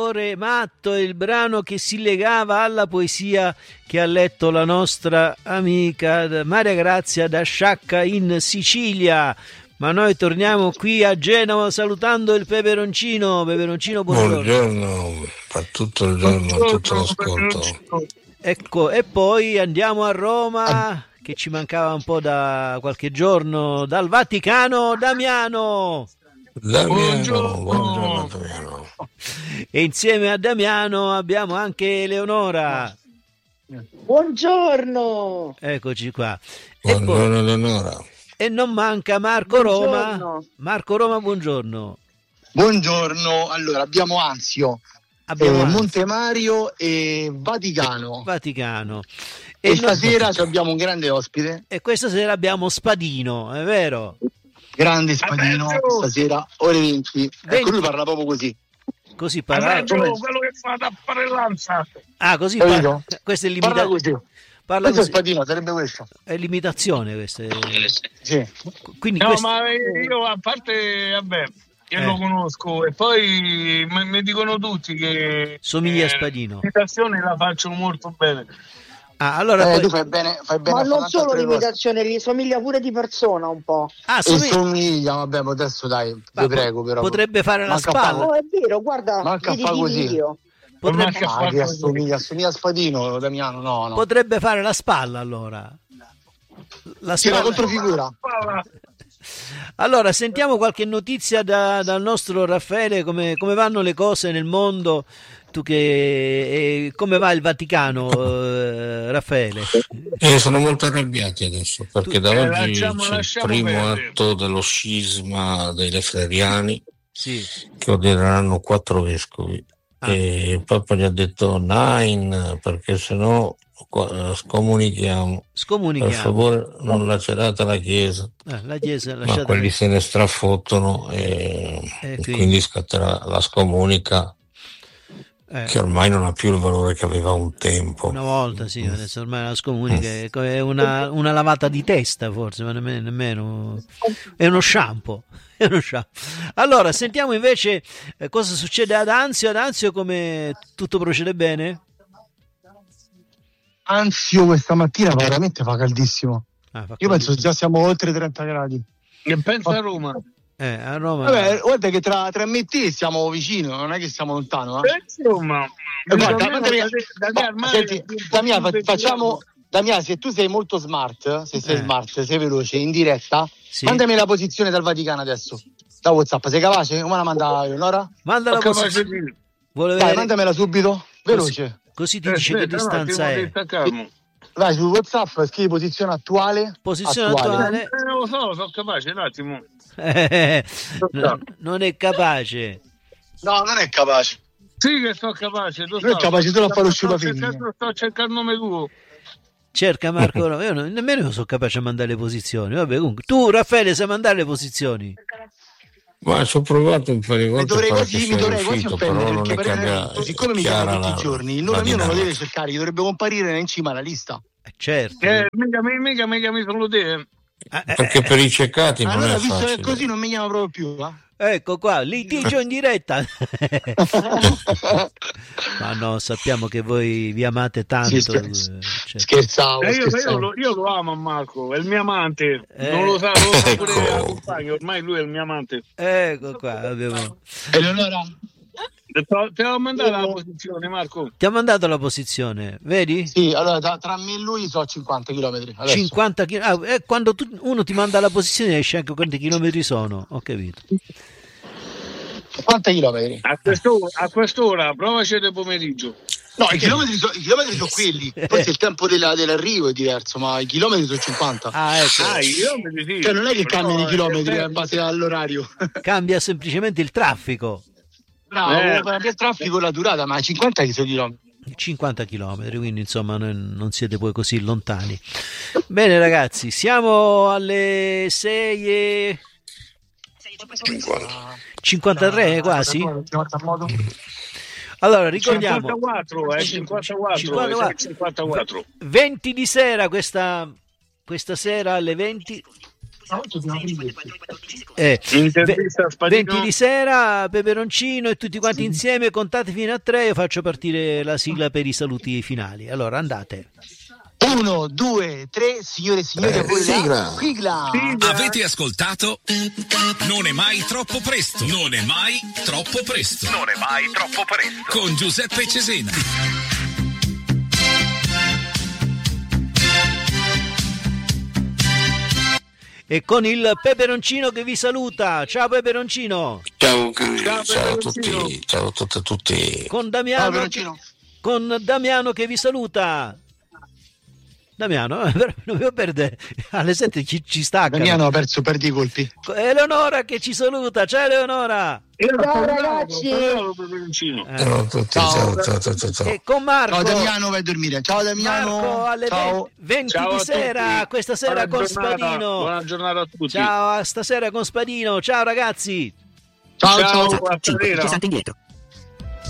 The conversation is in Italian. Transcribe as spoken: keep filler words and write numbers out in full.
Matto è il brano che si legava alla poesia che ha letto la nostra amica Maria Grazia da Sciacca in Sicilia. Ma noi torniamo qui a Genova salutando il Peperoncino. Peperoncino, buongiorno. Buongiorno, per tutto il giorno, a tutto l'ascolto. Ecco, e poi andiamo a Roma, che ci mancava un po' da qualche giorno, dal Vaticano, Damiano. Damiano, Buongiorno. buongiorno Damiano. E insieme a Damiano abbiamo anche Eleonora. Buongiorno. Eccoci qua. E, poi, Buongiorno Eleonora. e non manca Marco Roma. Buongiorno. Marco Roma, buongiorno. Buongiorno, allora abbiamo Anzio, Abbiamo eh, anzi- Monte Mario e Vaticano. Vaticano. E, no- stasera ci abbiamo un grande ospite, e questa sera abbiamo Spadino, è vero? grande Spadino, Adesso- stasera ore venti. venti. Ecco, lui parla proprio così. Così parla. Adesso quello che fa tappare Ah, così Capito? parla. Questa è Parla l'imitazione. così. Parla Questo è così. Spadino, sarebbe questo. È l'imitazione questa. è- Sì. Quindi No, questo- ma io a parte, vabbè, io Eh. lo conosco e poi mi, mi dicono tutti che Somiglia a eh, Spadino. l'imitazione la faccio molto bene. Ah, allora Eh, poi- tu fai bene, fai bene Ma a fare non tante solo altre cose. l'imitazione, gli somiglia pure di persona un po'. Ah, E somiglia- somiglia, vabbè, ma adesso dai, Ma vi po- prego però. potrebbe fare la Manca spalla. Oh, è vero, guarda, Manca vedi fa di così. video. Potrebbe, Manca Ah, fa che così. assomiglia, assomiglia a Spadino, Damiano, no, no. potrebbe fare la spalla allora. La Sì, la spalla. controfigura. Allora, sentiamo qualche notizia da- dal nostro Raffaele, come, come vanno le cose nel mondo, tu che eh, come va il Vaticano, eh, Raffaele? Eh, sono molto arrabbiati adesso perché da Eh, oggi lasciamo- c'è il lasciamo primo perdere. atto dello scisma dei lefreriani Sì. che ordineranno quattro vescovi. Ah. E il Papa gli ha detto nine perché sennò qua- scomunichiamo. Per Scomunichiamo. favore non lacerate la Chiesa. Eh, la Chiesa Ma lasciate. quelli se ne strafottono e Eh, e quindi- quindi scatterà la scomunica Eh, che ormai non ha più il valore che aveva un tempo. una volta, sì, adesso ormai la scomunica è co- è una, una lavata di testa, forse, ma nemmeno, nemmeno- è uno shampoo. È uno shampoo. Allora, sentiamo invece eh, cosa succede ad Anzio. Ad Anzio, come tutto procede bene? Anzio questa mattina veramente fa caldissimo. Ah, fa Io penso così. che già siamo oltre trenta gradi. Che pensa a Roma? Eh, a Roma. Vabbè, guarda che tra, tra me e te siamo vicino, non è che siamo lontano. Eh? Eh, insomma, Eh, guarda, almeno mandami- da te- da te ma- al mare senti, più- Damia, più fa- facciamo, ventilato. Damia, se tu sei molto smart, se sei Eh. smart, sei veloce, in diretta, Sì. mandami la posizione dal Vaticano adesso. Da WhatsApp, sei capace? Come la manda Eleonora? Manda la Ho capace posizione. di- Vuole Dai, vedere- mandamela subito, veloce. Così ti Eh, dice che aspetta, un distanza attimo, è. che sta calmo. Vai su WhatsApp, scrivi posizione attuale. Posizione attuale. Eh, lo so, sono capace, un attimo. Eh, no, non è capace. No, non è capace. Sì che sono capace, lo so. Lui è capace solo a fare lo Sto sciupafigli. cercando- Sto cercando il nome tuo. Cerca Marco Roma. Io non- nemmeno io sono capace a mandare le posizioni. Vabbè, comunque, tu, Raffaele, sai mandare le posizioni? Ma ci ho provato un paio di Mi volte dovrei pare quasi, che mi sia dovrei quasi riuscito, però offendere non perché è per- chiara- siccome mi chiara chiama tutti la- i giorni, il la nome mio non lo dinamica. deve cercare, dovrebbe comparire in cima alla lista. Eh, certo. Eh, mica, mica, mica mi sono te. Eh, eh, Perché per i ceccati non Allora, è visto che facile. è così, non mi chiama proprio più. Eh? ecco qua, litigio in diretta. Ma no, sappiamo che voi vi amate tanto. Sì, eh, scherzo. cioè. Scherzavo, Eh, io, io scherzavo. lo, io lo amo a Marco, è il mio amante. Eh. Non lo sa, lo sa pure Ecco. la compagna, ormai lui è il mio amante. Ecco qua, abbiamo... Eleonora, Te l'ho- te l'ho mandato la posizione, Marco. Ti ha mandato la posizione, vedi? sì, allora tra, tra me e lui so cinquanta chilometri. Adesso. cinquanta chilometri. Ah, eh, quando tu- uno ti manda la posizione esce anche quanti chilometri sono, ho capito. cinquanta chilometri. A quest'ora, a quest'ora provaci del pomeriggio. No, i chilometri, so- i chilometri sono quelli. Forse il tempo della- dell'arrivo è diverso, ma i chilometri sono cinquanta. Ah, ecco, Ah, io mi dico. Cioè non è che cambiano i chilometri eh, in base all'orario. cambia semplicemente il traffico. Bravo, Eh. per il traffico e la durata, ma cinquanta sono chilometri. cinquanta chilometri, quindi insomma non, non siete poi così lontani. Bene ragazzi, siamo alle sei e cinquantatré quasi. Allora ricordiamo cinquantaquattro, eh, cinquantaquattro, cinquantaquattro. eh, cinquantaquattro. venti di sera questa, questa sera alle venti Eh, Intervista a Spadino. venti di sera, peperoncino e tutti quanti insieme, contate fino a tre, io faccio partire la sigla per i saluti finali. Allora andate. Uno, due, tre, signore e signori, Eh, a voi sigla. la sigla. Avete ascoltato? Non è mai troppo presto. Non è mai troppo presto. Non è mai troppo presto. Con Giuseppe Cesena. E con il peperoncino che vi saluta. Ciao peperoncino. Ciao, Ciao, ciao a Peperoncino. tutti, ciao a tutte e tutti. Con Ciao, Damiano, Peperoncino. con Damiano che vi saluta. Damiano, eh, non mi perdere. Alle sette ci, ci stacca. Damiano ha perso, perdi i colpi. Eleonora che ci saluta. Ciao Eleonora. Ciao ragazzi. Ciao, Peperoncino. Eh. Ciao a tutti, Ciao. ciao, ciao, ciao, ciao, ciao. E con Marco. Ciao Damiano, vai a dormire. Ciao Damiano. Marco alle Ciao. venti Ciao di a sera, tutti. questa sera Buona con giornata. Spadino. Buona giornata a tutti. Ciao, a stasera con Spadino. Ciao ragazzi. Ciao, Ciao, ciao. buona sera. indietro.